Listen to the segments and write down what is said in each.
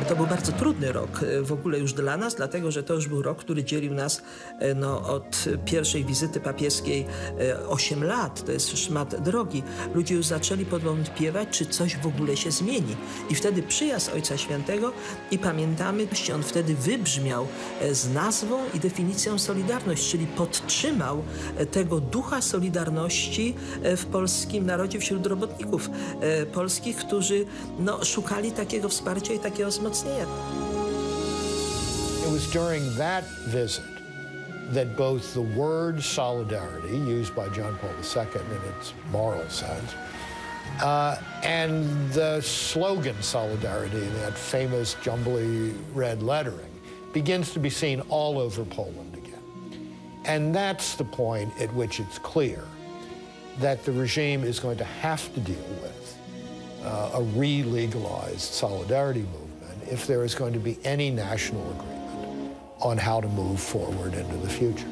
To był bardzo trudny rok w ogóle już dla nas, dlatego że to już był rok, który dzielił nas od pierwszej wizyty papieskiej 8 lat. To jest szmat drogi. Ludzie już zaczęli podwątpiewać, czy coś w ogóle się zmieni. I wtedy przyjazd Ojca Świętego i pamiętamy, on wtedy wybrzmiał z nazwą i definicją Solidarność, czyli podtrzymał tego ducha Solidarności w polskim narodzie, wśród robotników polskich, którzy szukali takiego wsparcia i takiego wzmocnienia. It was during that visit that both the word solidarity, used by John Paul II in its moral sense, and the slogan solidarity, that famous jumbly red lettering, begins to be seen all over Poland again. And that's the point at which it's clear that the regime is going to have to deal with a re-legalized solidarity movement if there is going to be any national agreement on how to move forward into the future.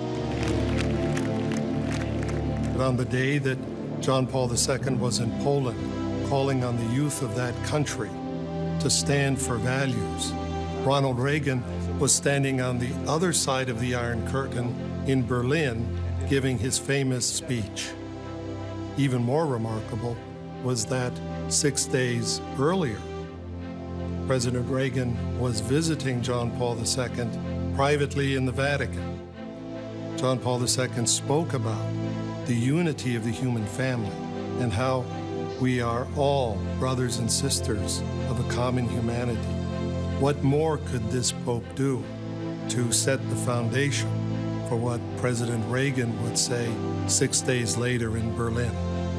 But on the day that John Paul II was in Poland, calling on the youth of that country to stand for values, Ronald Reagan was standing on the other side of the Iron Curtain in Berlin, giving his famous speech. Even more remarkable was that 6 days earlier, President Reagan was visiting John Paul II privately in the Vatican. John Paul II spoke about the unity of the human family and how we are all brothers and sisters of a common humanity. What more could this Pope do to set the foundation for what President Reagan would say 6 days later in Berlin?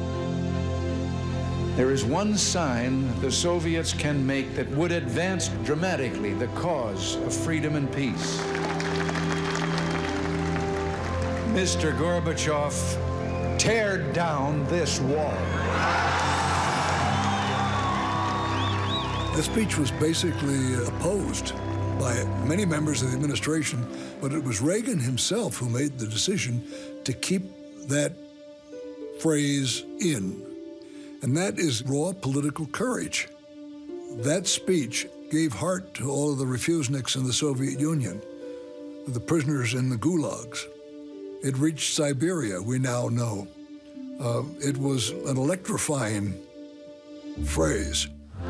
There is one sign the Soviets can make that would advance dramatically the cause of freedom and peace. Mr. Gorbachev, tear down this wall. The speech was basically opposed by many members of the administration, but it was Reagan himself who made the decision to keep that phrase in. And that is raw political courage. That speech gave heart to all of the refuseniks in the Soviet Union, the prisoners in the gulags. It reached Siberia, we now know. It was an electrifying phrase.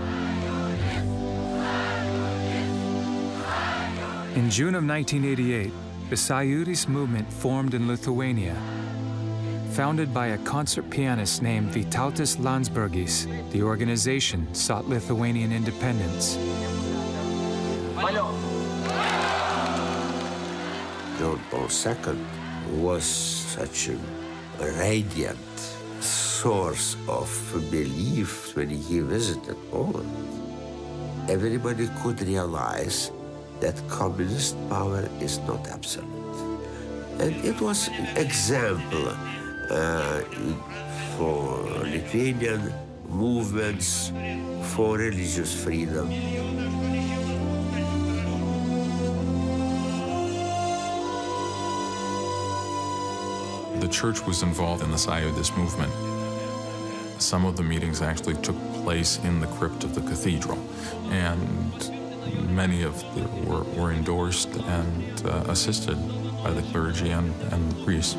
In June of 1988, the Sąjūdis movement formed in Lithuania. Founded by a concert pianist named Vytautas Landsbergis, the organization sought Lithuanian independence. John Paul II was such a radiant source of belief when he visited Poland. Everybody could realize that communist power is not absolute. And it was an example for Lithuanian movements for religious freedom. The church was involved in the Sąjūdis movement. Some of the meetings actually took place in the crypt of the cathedral, and many of them were endorsed and assisted by the clergy and the priests.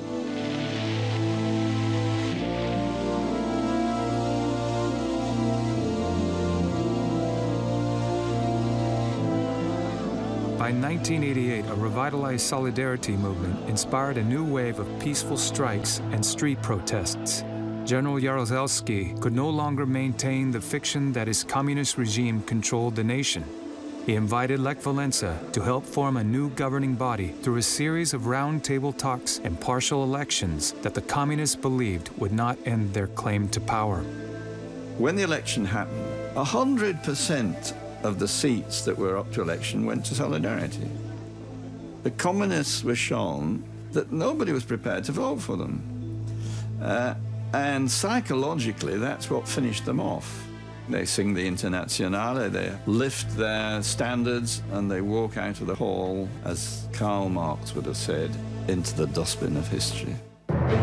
By 1988, a revitalized solidarity movement inspired a new wave of peaceful strikes and street protests. General Jaruzelski could no longer maintain the fiction that his communist regime controlled the nation. He invited Lech Walesa to help form a new governing body through a series of round-table talks and partial elections that the communists believed would not end their claim to power. When the election happened, 100% of the seats that were up to election went to Solidarity. The communists were shown that nobody was prepared to vote for them. And psychologically, that's what finished them off. They sing the Internationale, they lift their standards, and they walk out of the hall, as Karl Marx would have said, into the dustbin of history.